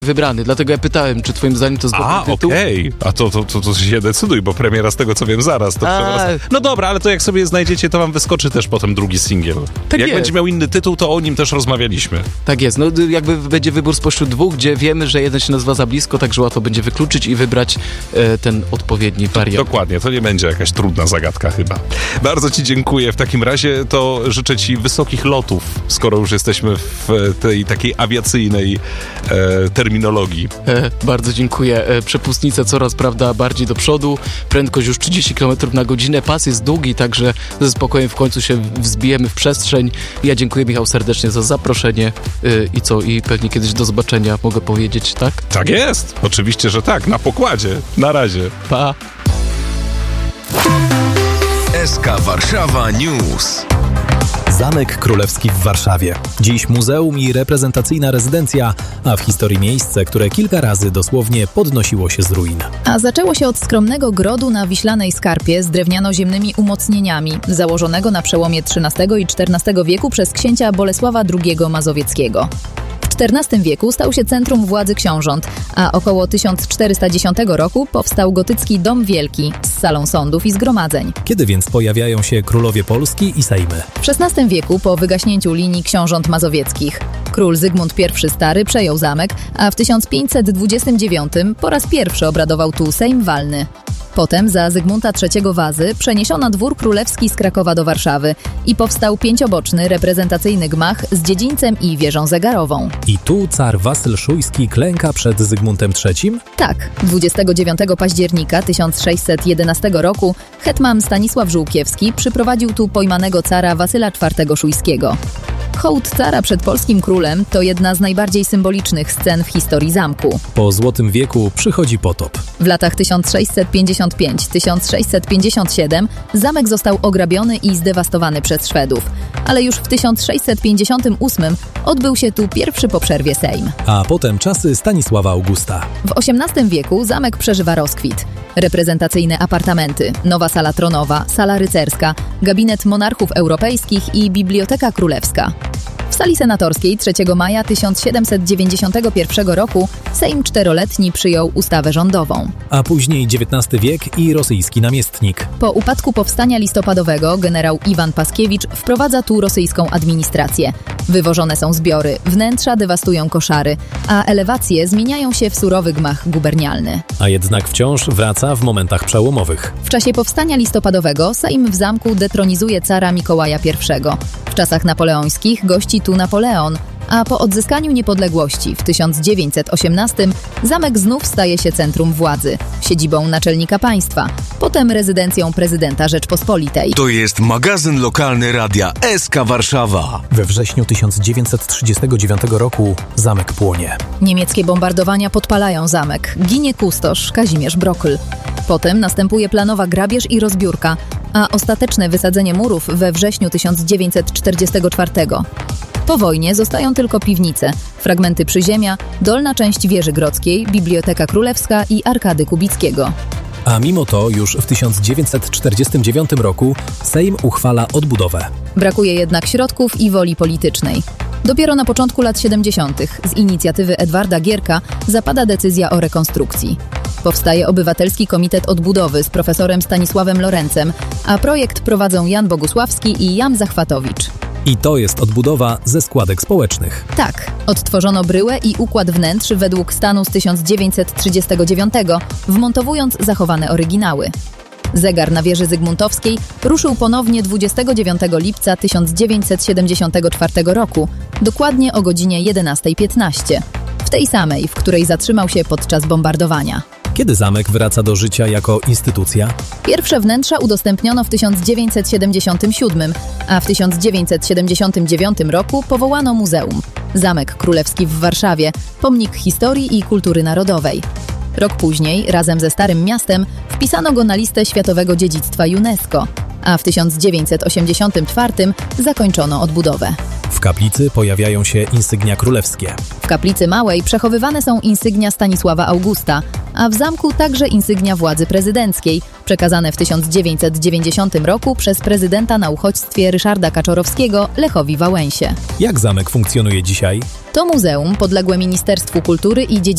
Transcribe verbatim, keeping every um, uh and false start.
wybrany, dlatego ja pytałem, czy twoim zdaniem to jest dobry A, tytuł. okej. Okay. A to, to, to, to się decyduj, bo premiera z tego, co wiem, zaraz. To A. No dobra, ale to jak sobie znajdziecie, to wam wyskoczy też potem drugi singiel. Tak jak jest. będzie miał inny tytuł, to o nim też rozmawialiśmy. Tak jest, no jakby będzie wybór spośród dwóch, gdzie wiemy, że jeden się nazywa Za blisko, także łatwo będzie wykluczyć i wybrać e, ten odpowiedni wariant. Dokładnie, to nie będzie jakaś trudna zagadka chyba. Bardzo ci dziękuję. W takim razie to życzę ci wysokich lotów, skoro już jesteśmy w tej takiej awiacyjnej e, terminologii. E, bardzo dziękuję. E, przepustnica coraz, prawda, bardziej do przodu, prędkość już trzydzieści kilometrów na godzinę, pas jest długi, także ze spokojem w końcu się wzbijemy w przestrzeń. Ja dziękuję, Michał, serdecznie za zaproszenie e, i co, i pewnie kiedyś do zobaczenia, mogę powiedzieć, tak? Tak jest, oczywiście, że tak, na pokładzie. Na razie. Pa! S K Warszawa News. Zamek Królewski w Warszawie. Dziś muzeum i reprezentacyjna rezydencja, a w historii miejsce, które kilka razy dosłownie podnosiło się z ruin. A zaczęło się od skromnego grodu na Wiślanej Skarpie z drewniano-ziemnymi umocnieniami, założonego na przełomie trzynastego i czternastego wieku przez księcia Bolesława drugiego Mazowieckiego. W czternastym wieku stał się centrum władzy książąt, a około tysiąc czterysta dziesiątego roku powstał gotycki Dom Wielki z salą sądów i zgromadzeń. Kiedy więc pojawiają się królowie Polski i sejmy? W szesnastym wieku, po wygaśnięciu linii książąt mazowieckich, król Zygmunt I Stary przejął zamek, a w tysiąc pięćset dwudziestym dziewiątym po raz pierwszy obradował tu Sejm Walny. Potem za Zygmunta trzeciego Wazy przeniesiono dwór królewski z Krakowa do Warszawy i powstał pięcioboczny, reprezentacyjny gmach z dziedzińcem i wieżą zegarową. I tu car Wasyl Szujski klęka przed Zygmuntem trzecim? Tak, dwudziestego dziewiątego października tysiąc sześćset jedenastego roku hetman Stanisław Żółkiewski przyprowadził tu pojmanego cara Wasyla czwartego Szujskiego. Hołd cara przed polskim królem to jedna z najbardziej symbolicznych scen w historii zamku. Po Złotym Wieku przychodzi potop. W latach tysiąc sześćset pięćdziesiąt pięć do tysiąc sześćset pięćdziesiąt siedem zamek został ograbiony i zdewastowany przez Szwedów, ale już w tysiąc sześćset pięćdziesiątym ósmym odbył się tu pierwszy po przerwie Sejm. A potem czasy Stanisława Augusta. W osiemnastym wieku zamek przeżywa rozkwit. Reprezentacyjne apartamenty, nowa sala tronowa, sala rycerska, gabinet monarchów europejskich i biblioteka królewska. W sali senatorskiej trzeciego maja tysiąc siedemset dziewięćdziesiątego pierwszego roku Sejm czteroletni przyjął ustawę rządową. A później dziewiętnasty wiek i rosyjski namiestnik. Po upadku powstania listopadowego generał Iwan Paskiewicz wprowadza tu rosyjską administrację. Wywożone są zbiory, wnętrza dewastują koszary, a elewacje zmieniają się w surowy gmach gubernialny. A jednak wciąż wraca w momentach przełomowych. W czasie powstania listopadowego Sejm w zamku detronizuje cara Mikołaja pierwszego. W czasach napoleońskich gości tu Napoleon, a po odzyskaniu niepodległości w tysiąc dziewięćset osiemnastym zamek znów staje się centrum władzy, siedzibą naczelnika państwa, potem rezydencją prezydenta Rzeczpospolitej. To jest magazyn lokalny radia S K Warszawa. We wrześniu tysiąc dziewięćset trzydziestego dziewiątego roku zamek płonie. Niemieckie bombardowania podpalają zamek. Ginie kustosz Kazimierz Brokl. Potem następuje planowa grabież i rozbiórka, a ostateczne wysadzenie murów we wrześniu tysiąc dziewięćset czterdziestego czwartego. Po wojnie zostają tylko piwnice, fragmenty przyziemia, dolna część wieży grodzkiej, Biblioteka Królewska i Arkady Kubickiego. A mimo to już w tysiąc dziewięćset czterdziestym dziewiątym roku Sejm uchwala odbudowę. Brakuje jednak środków i woli politycznej. Dopiero na początku lat siedemdziesiątych z inicjatywy Edwarda Gierka zapada decyzja o rekonstrukcji. Powstaje Obywatelski Komitet Odbudowy z profesorem Stanisławem Lorencem, a projekt prowadzą Jan Bogusławski i Jan Zachwatowicz. I to jest odbudowa ze składek społecznych. Tak, odtworzono bryłę i układ wnętrz według stanu z tysiąc dziewięćset trzydziestego dziewiątego, wmontowując zachowane oryginały. Zegar na wieży Zygmuntowskiej ruszył ponownie dwudziestego dziewiątego lipca tysiąc dziewięćset siedemdziesiątego czwartego roku, dokładnie o godzinie jedenasta piętnaście, w tej samej, w której zatrzymał się podczas bombardowania. Kiedy zamek wraca do życia jako instytucja? Pierwsze wnętrza udostępniono w tysiąc dziewięćset siedemdziesiątym siódmym, a w tysiąc dziewięćset siedemdziesiątym dziewiątym roku powołano muzeum. Zamek Królewski w Warszawie, pomnik historii i kultury narodowej. Rok później, razem ze Starym Miastem, wpisano go na listę Światowego Dziedzictwa UNESCO, a w tysiąc dziewięćset osiemdziesiątym czwartym zakończono odbudowę. W kaplicy pojawiają się insygnia królewskie. W kaplicy małej przechowywane są insygnia Stanisława Augusta, a w zamku także insygnia władzy prezydenckiej, przekazane w tysiąc dziewięćset dziewięćdziesiątym roku przez prezydenta na uchodźstwie Ryszarda Kaczorowskiego Lechowi Wałęsie. Jak zamek funkcjonuje dzisiaj? To muzeum podległe Ministerstwu Kultury i Dziedzictwa